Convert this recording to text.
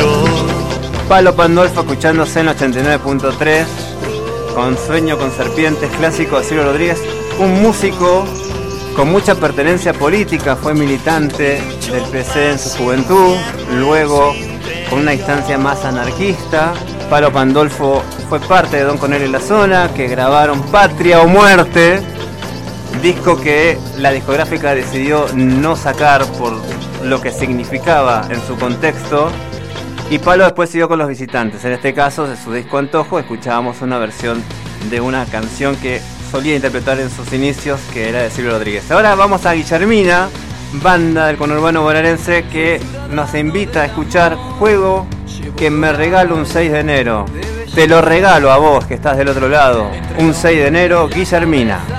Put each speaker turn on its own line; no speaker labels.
Palo Pandolfo escuchándose en 89.3 con Sueño con Serpientes, clásico de Silvio Rodríguez, un músico con mucha pertenencia política, fue militante del PC en su juventud, luego con una instancia más anarquista. Palo Pandolfo fue parte de Don Cornelio y la Zona, que grabaron Patria o Muerte, disco que la discográfica decidió no sacar por lo que significaba en su contexto. Y Palo después siguió con Los Visitantes. En este caso, de su disco Antojo, escuchábamos una versión de una canción que solía interpretar en sus inicios, que era de Silvio Rodríguez. Ahora vamos a Guillermina, banda del conurbano bonaerense, que nos invita a escuchar Juego que me regalo un 6 de enero. Te lo regalo a vos, que estás del otro lado. Un 6 de enero, Guillermina.